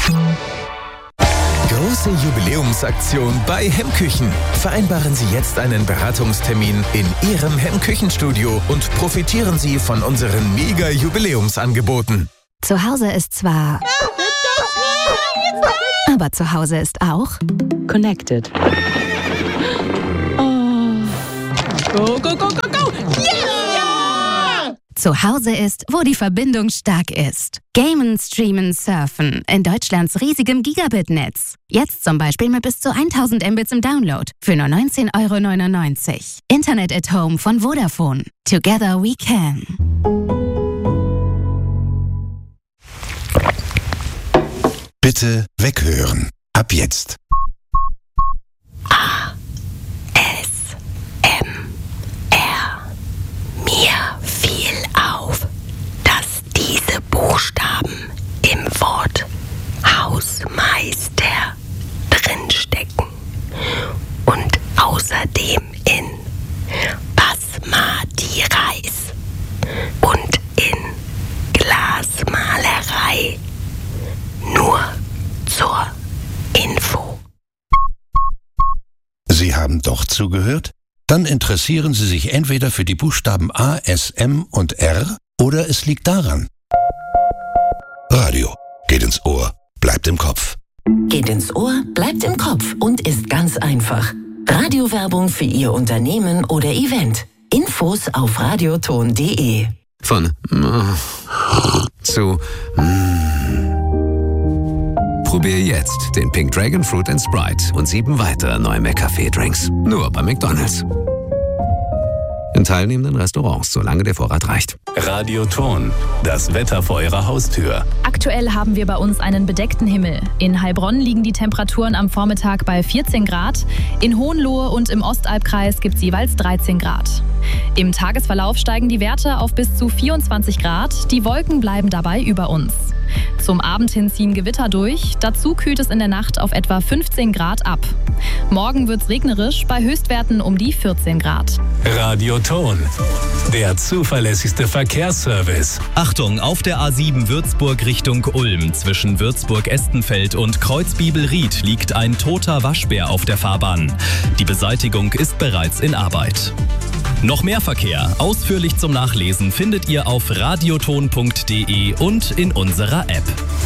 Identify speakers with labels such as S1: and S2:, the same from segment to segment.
S1: Große Jubiläumsaktion bei Hemmküchen. Vereinbaren Sie jetzt einen Beratungstermin in Ihrem Hemmküchenstudio und profitieren Sie von unseren Mega-Jubiläumsangeboten.
S2: Zu Hause ist zwar... Aber zu Hause ist auch...
S3: Connected.
S4: Go, go, go, go, go! Yeah!
S2: Zu Hause ist, wo die Verbindung stark ist. Gamen, streamen, surfen in Deutschlands riesigem Gigabit-Netz. Jetzt zum Beispiel mit bis zu 1000 Mbits im Download für nur 19,99 €. Internet at Home von Vodafone. Together we can.
S5: Bitte weghören. Ab jetzt.
S6: Mir fiel auf, dass diese Buchstaben im Wort Hausmeister drinstecken und außerdem in Basmati Reis und in Glasmalerei. Nur zur Info.
S5: Sie haben doch zugehört? Dann interessieren Sie sich entweder für die Buchstaben A, S, M und R oder es liegt daran. Radio. Geht ins Ohr, bleibt im Kopf.
S3: Geht ins Ohr, bleibt im Kopf und ist ganz einfach. Radiowerbung für Ihr Unternehmen oder Event. Infos auf radioton.de.
S7: Von zu Probier jetzt den Pink Dragon Fruit & Sprite und 7 weitere neue McCafé-Drinks. Nur bei McDonald's. In teilnehmenden Restaurants, solange der Vorrat reicht.
S8: Radioton, das Wetter vor Ihrer Haustür.
S9: Aktuell haben wir bei uns einen bedeckten Himmel. In Heilbronn liegen die Temperaturen am Vormittag bei 14 Grad. In Hohenlohe und im Ostalbkreis gibt es jeweils 13 Grad. Im Tagesverlauf steigen die Werte auf bis zu 24 Grad. Die Wolken bleiben dabei über uns. Zum Abend hin ziehen Gewitter durch. Dazu kühlt es in der Nacht auf etwa 15 Grad ab. Morgen wird es regnerisch, bei Höchstwerten um die 14 Grad.
S8: Radioton, der zuverlässigste Verkehrsservice.
S10: Achtung, auf der A7 Würzburg Richtung Ulm. Zwischen Würzburg-Estenfeld und Kreuzbiebel-Ried liegt ein toter Waschbär auf der Fahrbahn. Die Beseitigung ist bereits in Arbeit. Noch mehr Verkehr, ausführlich zum Nachlesen, findet ihr auf radioton.de und in unserer App.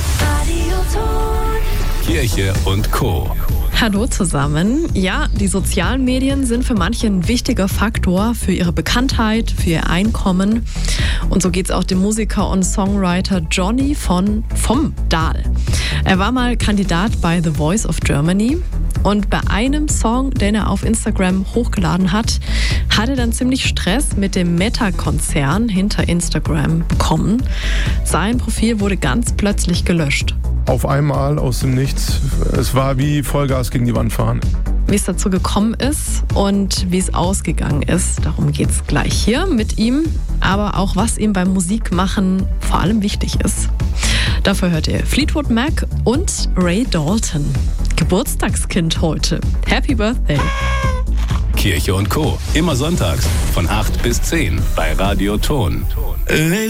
S8: Kirche und Co.
S11: Hallo zusammen. Ja, die sozialen Medien sind für manche ein wichtiger Faktor für ihre Bekanntheit, für ihr Einkommen. Und so geht es auch dem Musiker und Songwriter Johnny vom Dahl. Er war mal Kandidat bei The Voice of Germany. Und bei einem Song, den er auf Instagram hochgeladen hat, hat er dann ziemlich Stress mit dem Meta-Konzern hinter Instagram bekommen. Sein Profil wurde ganz plötzlich gelöscht.
S12: Auf einmal aus dem Nichts. Es war wie Vollgas gegen die Wand fahren.
S11: Wie es dazu gekommen ist und wie es ausgegangen ist, darum geht es gleich hier mit ihm. Aber auch, was ihm beim Musikmachen vor allem wichtig ist. Dafür hört ihr Fleetwood Mac und Ray Dalton. Geburtstagskind heute. Happy Birthday.
S8: Kirche und Co. Immer sonntags von 8 bis 10 bei Radioton.